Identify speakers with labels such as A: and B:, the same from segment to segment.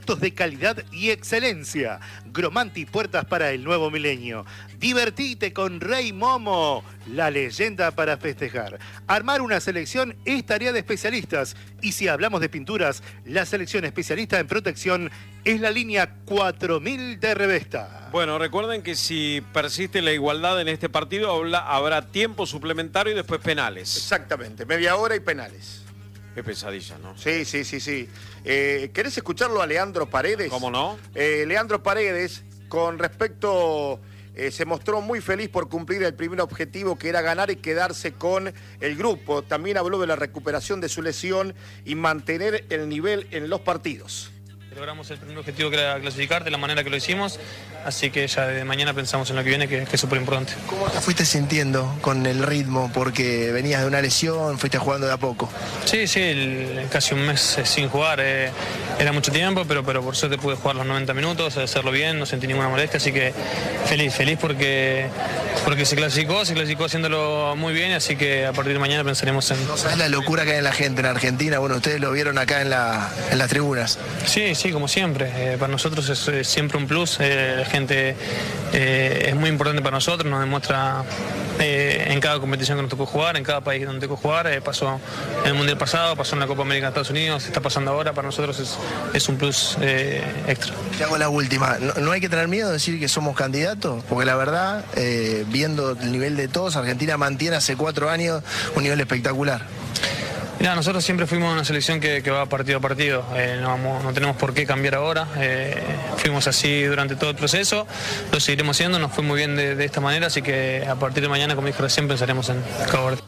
A: productos de calidad y excelencia. Gromanti, puertas para el nuevo milenio. Divertite con Rey Momo, la leyenda para festejar. Armar una selección es tarea de especialistas. Y si hablamos de pinturas, la selección especialista en protección es la línea 4000 de Revesta.
B: Bueno, recuerden que si persiste la igualdad en este partido, habrá tiempo suplementario y después penales.
C: Exactamente, media hora y penales.
B: Qué pesadilla, ¿no?
C: Sí. ¿Querés escucharlo a Leandro Paredes?
B: ¿Cómo no?
C: Leandro Paredes, con respecto... se mostró muy feliz por cumplir el primer objetivo, que era ganar y quedarse con el grupo. También habló de la recuperación de su lesión y mantener el nivel en los partidos.
D: Logramos el primer objetivo, que era clasificar de la manera que lo hicimos, así que ya de mañana pensamos en lo que viene, que es súper importante.
E: ¿Cómo te fuiste sintiendo con el ritmo? Porque venías de una lesión, fuiste jugando de a poco.
D: Sí, casi un mes sin jugar, era mucho tiempo, pero por suerte pude jugar los 90 minutos, hacerlo bien, no sentí ninguna molestia, así que feliz porque se clasificó haciéndolo muy bien, así que a partir de mañana pensaremos en...
E: ¿No sabes la locura que hay en la gente en Argentina? Bueno, ustedes lo vieron acá en las tribunas.
D: Sí, como siempre. Para nosotros es siempre un plus. La gente es muy importante para nosotros, nos demuestra en cada competición que nos tocó jugar, en cada país donde tocó jugar. Pasó en el Mundial pasado, pasó en la Copa América de Estados Unidos, está pasando ahora. Para nosotros es un plus extra.
E: Te hago la última. ¿No hay que tener miedo de decir que somos candidatos? Porque la verdad, viendo el nivel de todos, Argentina mantiene hace 4 años un nivel espectacular.
D: Mirá, nosotros siempre fuimos una selección que va partido a partido, no tenemos por qué cambiar ahora, fuimos así durante todo el proceso, lo seguiremos haciendo, nos fue muy bien de esta manera, así que a partir de mañana, como dije recién, pensaremos en Cabo Verde.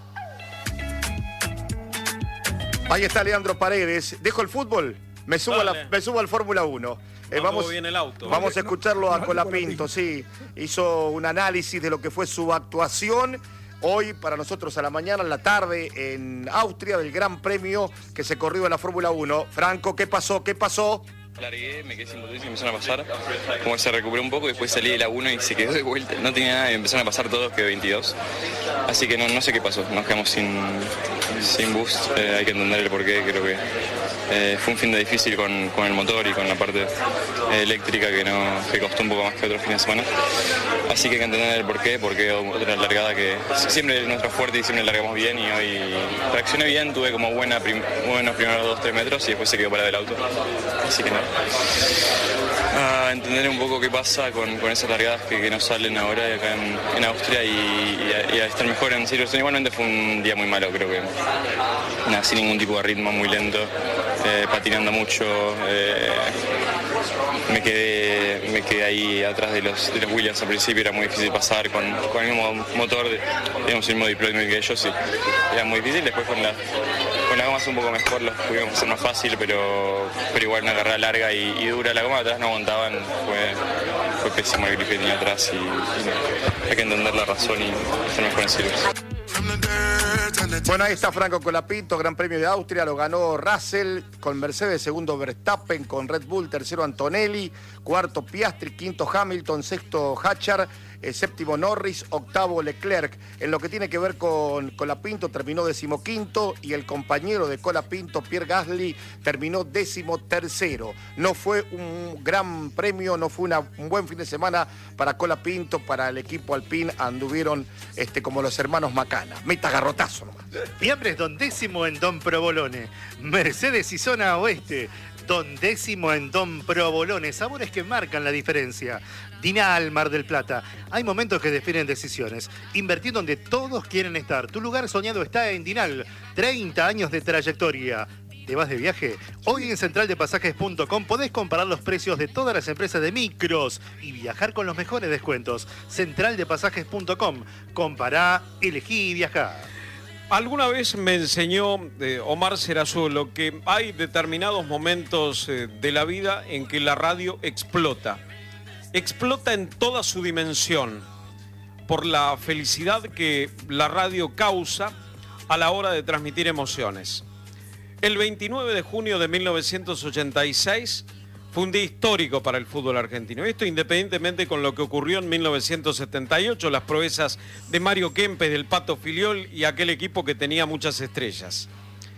C: Ahí está Leandro Paredes. ¿Dejo el fútbol? Me subo al Fórmula 1. Vamos a escucharlo a Colapinto, sí. Hizo un análisis de lo que fue su actuación hoy para nosotros a la mañana, en la tarde, en Austria, del Gran Premio que se corrió en la Fórmula 1. Franco, ¿qué pasó?
F: Largué, me quedé sin potencia y empezaron a pasar. Como que se recuperó un poco, después salí de la 1 y se quedó de vuelta. No tenía nada y empezaron a pasar todos, quedó 22. Así que no sé qué pasó, nos quedamos sin boost. Hay que entender el porqué, creo que fue un fin de difícil con el motor y con la parte eléctrica que costó un poco más que otros fines de semana. Así que hay que entender el porqué, porque otra largada que siempre es nuestra fuerte y siempre largamos bien, y hoy reaccioné bien, tuve como buenos primeros 2-3 metros y después se quedó parado el auto. Así que nada. Entender un poco qué pasa con esas largadas que no salen ahora acá en Austria y a estar mejor en situación. Igualmente fue un día muy malo, creo que nada, sin ningún tipo de ritmo, muy lento, patinando mucho. Me quedé ahí atrás de los Williams al principio, era muy difícil pasar con el mismo motor, teníamos el mismo deployment que ellos y era muy difícil. Después con las gomas un poco mejor los pudimos hacer más fácil, pero igual una carrera larga y dura. La goma de atrás no aguantaban, fue pésimo el grip que tenía atrás y no, hay que entender la razón y estar mejor en Silvers.
C: Bueno, ahí está Franco Colapinto, Gran Premio de Austria, lo ganó Russell con Mercedes, segundo Verstappen con Red Bull, tercero Antonelli, cuarto Piastri, quinto Hamilton, sexto Hatchar, séptimo Norris, octavo Leclerc. En lo que tiene que ver con Colapinto, terminó 15º y el compañero de Colapinto, Pierre Gasly, terminó 13º. No fue un gran premio, no fue un buen fin de semana para Colapinto, para el equipo Alpine. Anduvieron como los hermanos Macana. Meta garrotazo nomás.
A: Fiambres Don Décimo en Don Provolone. Mercedes y Zona Oeste. Don Décimo en Don Provolone. Sabores que marcan la diferencia. Dinal, Mar del Plata. Hay momentos que definen decisiones. Invertir donde todos quieren estar. Tu lugar soñado está en Dinal. 30 años de trayectoria. ¿Te vas de viaje? Hoy en centraldepasajes.com podés comparar los precios de todas las empresas de micros y viajar con los mejores descuentos. Centraldepasajes.com. Compará, elegí y viajá.
B: Alguna vez me enseñó Omar Serazuelo que hay determinados momentos de la vida en que la radio explota. Explota en toda su dimensión por la felicidad que la radio causa a la hora de transmitir emociones. El 29 de junio de 1986 fue un día histórico para el fútbol argentino. Esto independientemente con lo que ocurrió en 1978, las proezas de Mario Kempes, del Pato Filiol y aquel equipo que tenía muchas estrellas.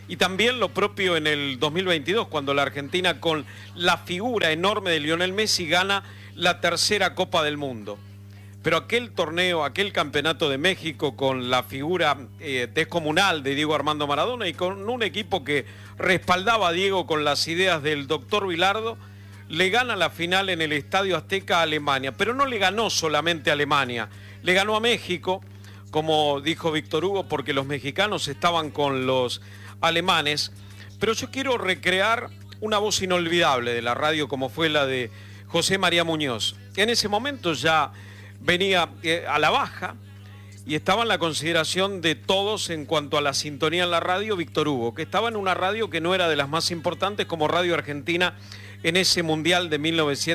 B: Y también lo propio en el 2022, cuando la Argentina, con la figura enorme de Lionel Messi, gana la tercera Copa del Mundo. Pero aquel torneo, aquel campeonato de México, con la figura descomunal de Diego Armando Maradona y con un equipo que respaldaba a Diego con las ideas del doctor Bilardo, le gana la final en el Estadio Azteca a Alemania. Pero no le ganó solamente a Alemania, le ganó a México, como dijo Víctor Hugo, porque los mexicanos estaban con los alemanes. Pero yo quiero recrear una voz inolvidable de la radio, como fue la de José María Muñoz, que en ese momento ya venía a la baja y estaba en la consideración de todos en cuanto a la sintonía en la radio, Víctor Hugo, que estaba en una radio que no era de las más importantes como Radio Argentina en ese Mundial de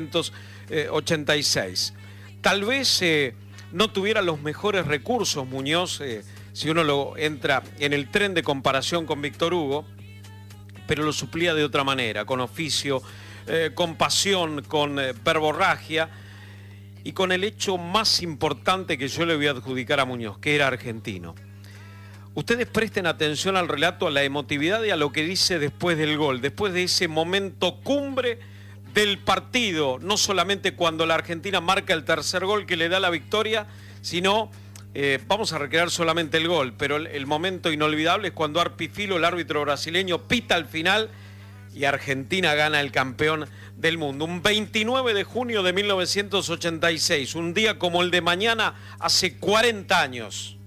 B: 1986. Tal vez no tuviera los mejores recursos Muñoz, si uno lo entra en el tren de comparación con Víctor Hugo, pero lo suplía de otra manera, con oficio, con pasión, con verborragia y con el hecho más importante que yo le voy a adjudicar a Muñoz, que era argentino. Ustedes presten atención al relato, a la emotividad y a lo que dice después del gol, después de ese momento cumbre del partido, no solamente cuando la Argentina marca el tercer gol que le da la victoria, sino, vamos a recrear solamente el gol, pero el momento inolvidable es cuando Arpi Filo, el árbitro brasileño, pita al final y Argentina gana el campeón del mundo. Un 29 de junio de 1986, un día como el de mañana, hace 40 años.